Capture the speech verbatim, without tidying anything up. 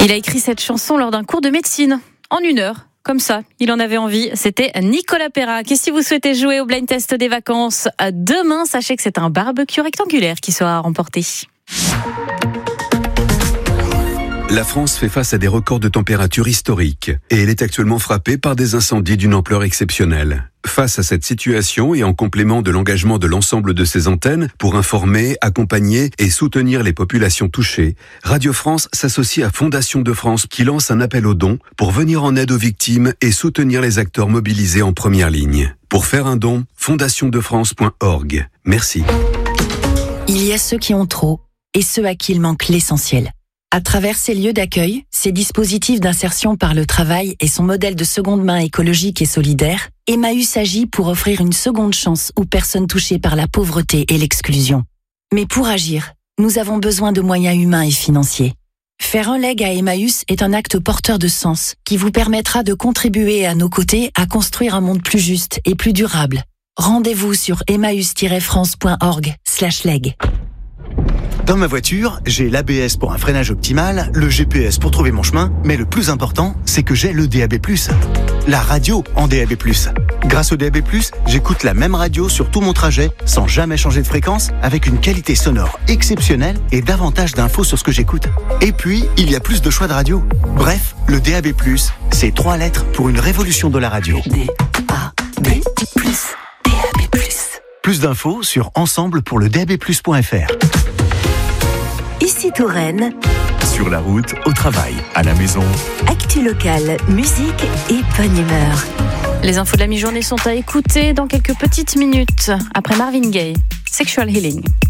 Il a écrit cette chanson lors d'un cours de médecine, en une heure. Comme ça, il en avait envie. C'était Nicolas Perrac. Et si vous souhaitez jouer au blind test des vacances demain, sachez que c'est un barbecue rectangulaire qui sera remporté. La France fait face à des records de température historiques et elle est actuellement frappée par des incendies d'une ampleur exceptionnelle. Face à cette situation et en complément de l'engagement de l'ensemble de ses antennes pour informer, accompagner et soutenir les populations touchées, Radio France s'associe à Fondation de France qui lance un appel aux dons pour venir en aide aux victimes et soutenir les acteurs mobilisés en première ligne. Pour faire un don, fondation de france point org. Merci. Il y a ceux qui ont trop et ceux à qui il manque l'essentiel. À travers ces lieux d'accueil, ces dispositifs d'insertion par le travail et son modèle de seconde main écologique et solidaire, Emmaüs agit pour offrir une seconde chance aux personnes touchées par la pauvreté et l'exclusion. Mais pour agir, nous avons besoin de moyens humains et financiers. Faire un leg à Emmaüs est un acte porteur de sens qui vous permettra de contribuer à nos côtés à construire un monde plus juste et plus durable. Rendez-vous sur emmaüs tiret france point org slash leg. Dans ma voiture, j'ai l'A B S pour un freinage optimal, le G P S pour trouver mon chemin, mais le plus important, c'est que j'ai le D A B plus. La radio en D A B plus. Grâce au D A B plus, j'écoute la même radio sur tout mon trajet, sans jamais changer de fréquence, avec une qualité sonore exceptionnelle et davantage d'infos sur ce que j'écoute. Et puis, il y a plus de choix de radio. Bref, le D A B plus, c'est trois lettres pour une révolution de la radio. D A B plus. D A B plus. Plus d'infos sur ensemble pour le D A B plus point F R. Ici Touraine. Sur la route, au travail, à la maison. Actu locale, musique et bonne humeur. Les infos de la mi-journée sont à écouter dans quelques petites minutes après Marvin Gaye, Sexual Healing.